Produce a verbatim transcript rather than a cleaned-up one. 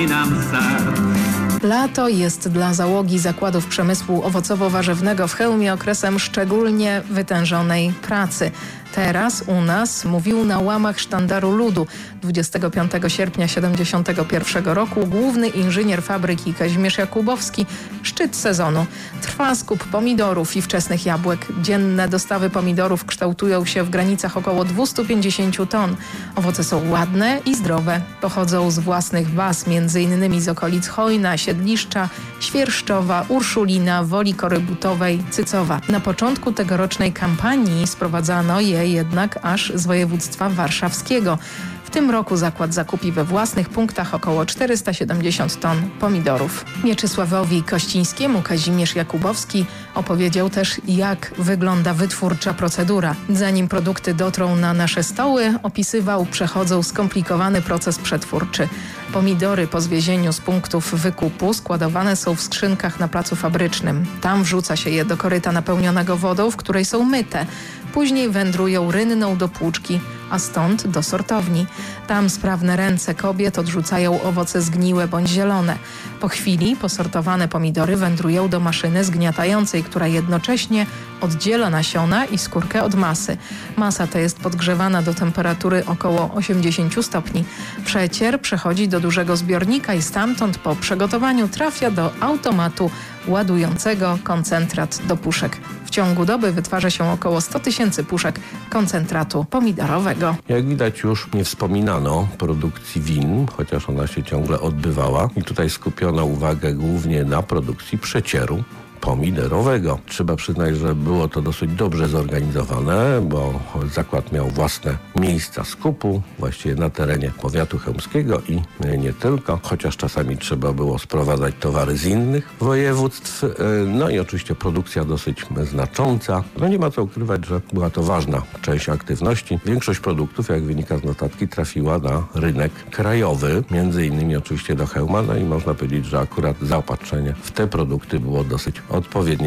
Lato jest dla załogi zakładów przemysłu owocowo-warzywnego w Chełmie okresem szczególnie wytężonej pracy. Teraz u nas mówił na łamach Sztandaru Ludu dwudziestego piątego sierpnia siedemdziesiątego pierwszego roku główny inżynier fabryki Kazimierz Jakubowski. Szczyt sezonu. Trwa skup pomidorów i wczesnych jabłek. Dzienne dostawy pomidorów kształtują się w granicach około dwieście pięćdziesiąt ton. Owoce są ładne i zdrowe. Pochodzą z własnych baz, między innymi z okolic Chojna, Siedliszcza, Świerszczowa, Urszulina, Woli Korybutowej, Cycowa. Na początku tegorocznej kampanii sprowadzano je jednak aż z województwa warszawskiego. W tym roku zakład zakupi we własnych punktach około czterysta siedemdziesiąt ton pomidorów. Mieczysławowi Kościńskiemu Kazimierz Jakubowski opowiedział też, jak wygląda wytwórcza procedura. Zanim produkty dotrą na nasze stoły, opisywał, przechodzą skomplikowany proces przetwórczy. Pomidory po zwiezieniu z punktów wykupu składowane są w skrzynkach na placu fabrycznym. Tam wrzuca się je do koryta napełnionego wodą, w której są myte. Później wędrują rynną do płuczki, a stąd do sortowni. Tam sprawne ręce kobiet odrzucają owoce zgniłe bądź zielone. Po chwili posortowane pomidory wędrują do maszyny zgniatającej, która jednocześnie oddziela nasiona i skórkę od masy. Masa ta jest podgrzewana do temperatury około osiemdziesiąt stopni. Przecier przechodzi do dużego zbiornika i stamtąd po przygotowaniu trafia do automatu ładującego koncentrat do puszek. W ciągu doby wytwarza się około sto tysięcy puszek koncentratu pomidorowego. Jak widać, już nie wspominano produkcji win, chociaż ona się ciągle odbywała. I tutaj skupiono uwagę głównie na produkcji przecieru pomidorowego. Trzeba przyznać, że było to dosyć dobrze zorganizowane, bo zakład miał własne miejsca skupu, właściwie na terenie powiatu chełmskiego i nie tylko, chociaż czasami trzeba było sprowadzać towary z innych województw. No i oczywiście produkcja dosyć znacząca. No nie ma co ukrywać, że była to ważna część aktywności. Większość produktów, jak wynika z notatki, trafiła na rynek krajowy, między innymi oczywiście do Chełma, no i można powiedzieć, że akurat zaopatrzenie w te produkty było dosyć odpowiednie